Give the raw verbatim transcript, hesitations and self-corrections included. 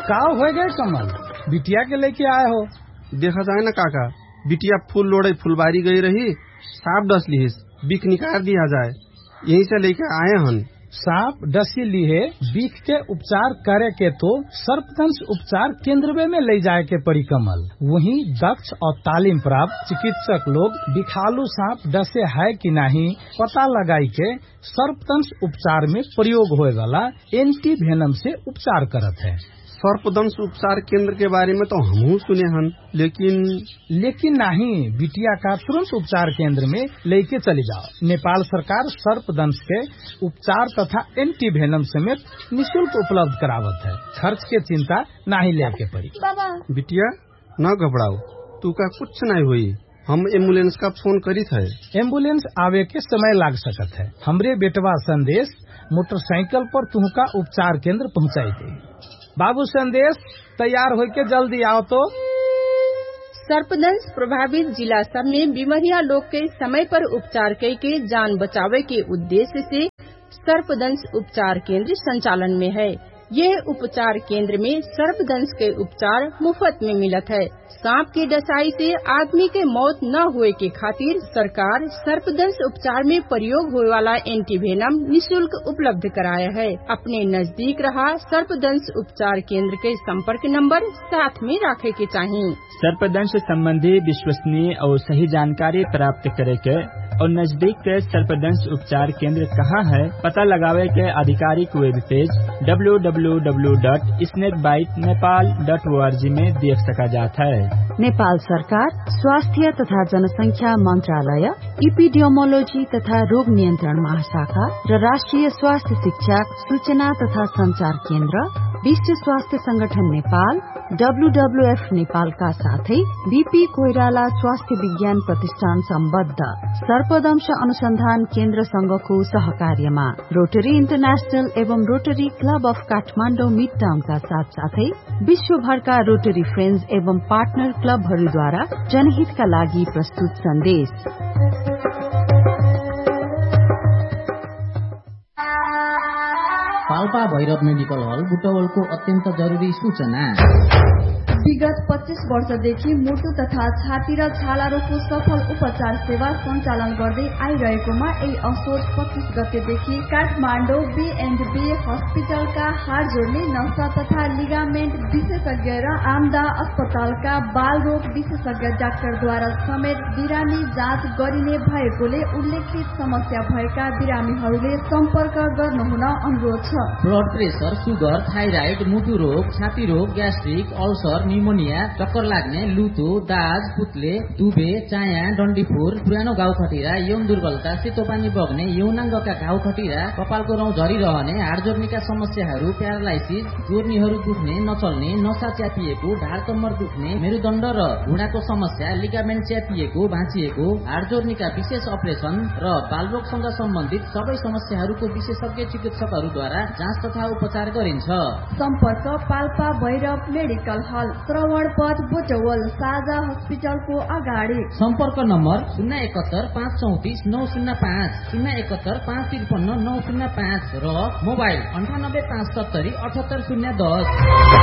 का हो गए कमल, बिटिया के लेके आए हो? देखा जाए ना काका, बिटिया फूल लोड़े फुलबारी गई रही, सांप डस ली, बिख निकाल दिया जाए, यहीं से लेके आए हन। सांप डसी लिए बिख के उपचार करे के तो सर्पदंश उपचार केंद्र में ले जाए के पड़ी कमल। वहीं दक्ष और तालीम प्राप्त चिकित्सक लोग बिखालू सांप डसे है कि नहीं पता लगाई के सर्पदंश उपचार में प्रयोग होए वाला एंटी वेनम से उपचार करत है। सर्पदंश उपचार केंद्र के बारे में तो हम सुने हन, लेकिन लेकिन नहीं, बिटिया का तुरंत उपचार केंद्र में लेके चले जाओ। नेपाल सरकार सर्पदंश के उपचार तथा एंटी वेनम समेत निःशुल्क उपलब्ध करावत है। खर्च के चिंता नहीं लेके पड़ी। बिटिया न घबराओ, तू का कुछ नहीं हुई, हम एम्बुलेंस का फोन करी थे। एम्बुलेंस आवे के समय लाग सकत है। हमरे बेटवा संदेश मोटरसाइकिल पर तुमका उपचार केंद्र पहुँचाई दे। बाबू संदेश, तैयार होके जल्दी आओ तो। सर्पदंश प्रभावित जिला सब में बीमारिया लोग के समय पर उपचार के जान बचावे के उद्देश्य से सर्पदंश उपचार केंद्र संचालन में है। यह उपचार केंद्र में सर्पदंश के उपचार मुफ्त में मिलत है। सांप की डसाई से आदमी के मौत न हुए के खातिर सरकार सर्पदंश उपचार में प्रयोग होने वाला एंटीवेनम निःशुल्क उपलब्ध कराया है। अपने नजदीक रहा सर्पदंश उपचार केंद्र के संपर्क नंबर साथ में रखे के चाहिए। सर्पदंश संबंधी विश्वसनीय और सही जानकारी प्राप्त करे के और नजदीक के सर्पदंश उपचार केंद्र कहाँ है पता लगावे के आधिकारिक web page W W W dot snake bite Nepal dot O R G में देख सका जाता है। नेपाल सरकार स्वास्थ्य तथा जनसंख्या मंत्रालय, इपिडियोमोलोजी तथा रोग नियन्त्रण महाशाखा र राष्ट्रिय स्वास्थ्य शिक्षा सूचना तथा संचार केन्द्र, विश्व स्वास्थ्य संगठन Nepal, W W F Nepal का साथै बीपी कोइराला स्वास्थ्य विज्ञान प्रतिष्ठान सम्बद्ध सर्पदंश अनुसन्धान केन्द्र संघको सहकार्यमा रोटरी इन्टरनेशनल एवं रोटरी क्लब अफ काठमाडौँ मिड टाउनका साथ साथै विश्वभरका रोटरी फ्रेन्ड्स एवं पार्टनर क्लबहरूद्वारा जनहितका लागि प्रस्तुत सन्देश। पाल्पा भैरव मेडिकल हल बुटवलको अत्यन्त जरुरी सूचना। विगत पच्चीस वर्षदेखि मुटु तथा छाती र छाला रोगको सफल उपचार सेवा सञ्चालन गर्दै आइरहेकोमा यही असोज पच्चीस गतेदेखि काठमाडौँ बी एन्ड बी हस्पिटलका हाड जोड्ने नसा तथा लिगामेन्ट विशेषज्ञ र आमदा अस्पतालका बाल रोग विशेषज्ञ डाक्टरद्वारा समेत बिरामी जाँच गरिने भएकोले उल्लेखित समस्या भएका बिरामीहरूले सम्पर्क गर्नुहुन अनुरोध छ। ब्लड प्रेसर, सुगर, थाइराइड, मुटु रोग, छाती रोग, ग्यास्ट्रिक, अल्सर, निमोनिया, चक्कर लाग्ने, लुतो, दाज, पुतले, दुबे, चाया, डन्डीफोर, पुरानो घाउ खटिरा, यौन दुर्बलता, सेतो पानी बग्ने, यौनाङ्गका घाउ खटिरा, कपालको रौँ झरिरहने, हाड जोड्नेका समस्याहरू, प्यारालाइसिस, जोर्नीहरू दुख्ने, नचल्ने, नसा च्यापिएको, ढाड कम्मर दुख्ने, मेरुदण्ड र घुँडाको समस्या, लिगामेन्ट च्यापिएको, भाँचिएको, हाड जोड्नेका विशेष अपरेसन र बालरोगसँग सम्बन्धित सबै समस्याहरूको विशेषज्ञ चिकित्सकहरूद्वारा जाँच तथा उपचार गरिन्छ। सम्पर्क पाल्पा भैरव मेडिकल हल, श्रवण पथ बुटवल, साझा हस्पिटलको अगाडि। सम्पर्क नम्बर शून्य एकहत्तर पाँच चौतिस नौ शून्य पाँच, शून्य एकहत्तर पाँच त्रिपन्न नौ शून्य पाँच र मोबाइल अन्ठानब्बे पाँच सत्तरी अठहत्तर शून्य दस।